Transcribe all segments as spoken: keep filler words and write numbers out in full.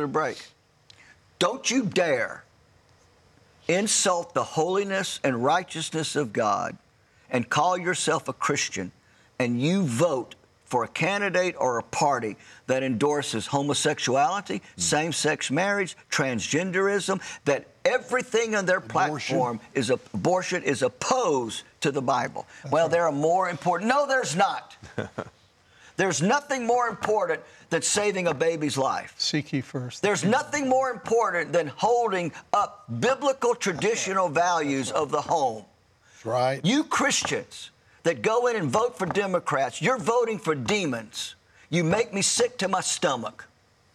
to break. Don't you dare insult the holiness and righteousness of God and call yourself a Christian and you vote for a candidate or a party that endorses homosexuality, mm. same-sex marriage, transgenderism, that everything on their abortion. platform is a, abortion is opposed to the Bible. That's well, right. There are more important. No, there's not. There's nothing more important than saving a baby's life. Seek ye first. There's nothing more important than holding up biblical traditional values of the home. That's right. You Christians that go in and vote for Democrats, you're voting for demons. You make me sick to my stomach.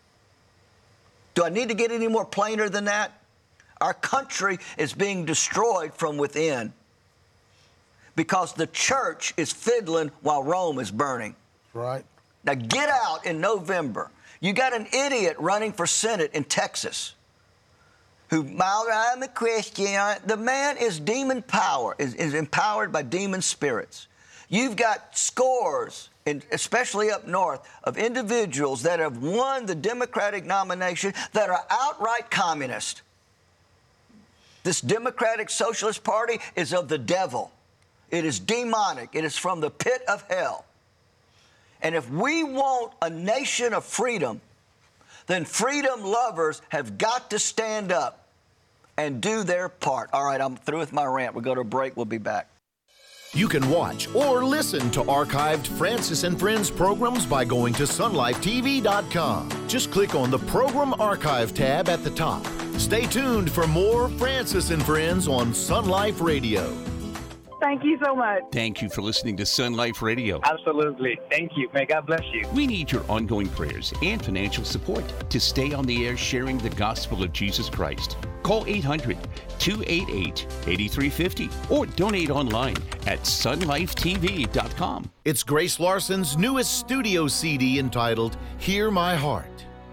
Do I need to get any more plainer than that? Our country is being destroyed from within because the church is fiddling while Rome is burning. Right. Now get out in November. You got an idiot running for Senate in Texas who, I'm a Christian. The man is demon power, is, is empowered by demon spirits. You've got scores, and especially up north, of individuals that have won the Democratic nomination that are outright communist. This Democratic Socialist Party is of the devil. It is demonic. It is from the pit of hell. And if we want a nation of freedom, then freedom lovers have got to stand up and do their part. All right, I'm through with my rant. We'll go to a break. We'll be back. You can watch or listen to archived Francis and Friends programs by going to sun life T V dot com. Just click on the Program Archive tab at the top. Stay tuned for more Francis and Friends on Sun Life Radio. Thank you so much. Thank you for listening to Sun Life Radio. Absolutely. Thank you. May God bless you. We need your ongoing prayers and financial support to stay on the air sharing the gospel of Jesus Christ. Call eight hundred, two eight eight, eight three five zero or donate online at sun life T V dot com. It's Grace Larson's newest studio C D entitled Hear My Heart.